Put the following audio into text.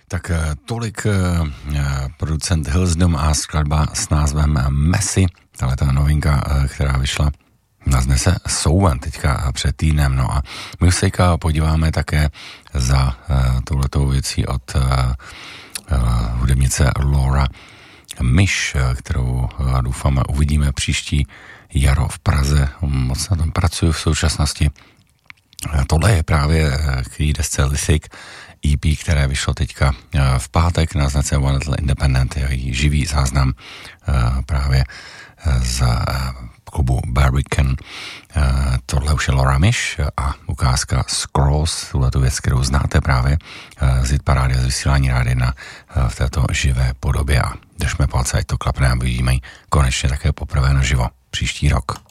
Tak tolik producent Hillsdom a skladba s názvem Messi, tahle ta novinka, která vyšla na znese Souven teďka před týdnem. No a my se podíváme také za touhletou věcí od hudebnice Laura Myš, kterou doufáme uvidíme příští jaro v Praze. Moc na tom pracuju v současnosti. Tohle je právě k její desce Lithic EP, které vyšlo teďka v pátek na značce One Little Independent, její živý záznam právě z klubu Barbican. Tohle už je Laura Myš a ukázka Scrolls, tuhletu věc, kterou znáte právě z hitparády a z vysílání Rádia 1 v této živé podobě a držme palce, ať to klapne a vidíme ji konečně také poprvé naživo příští rok.